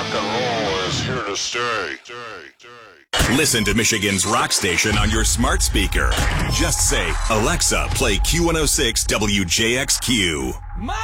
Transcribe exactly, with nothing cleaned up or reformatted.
and roll is here to stay. Listen to Michigan's rock station on your smart speaker. Just say, Alexa, play Q one oh six W J X Q.